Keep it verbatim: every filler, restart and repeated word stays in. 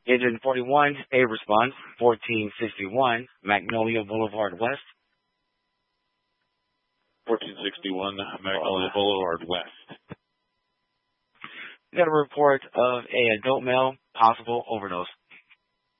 Agent forty-one, a response, fourteen sixty-one, Magnolia Boulevard West. fourteen sixty-one, Magnolia Boulevard West. We got a report of a adult male, possible overdose.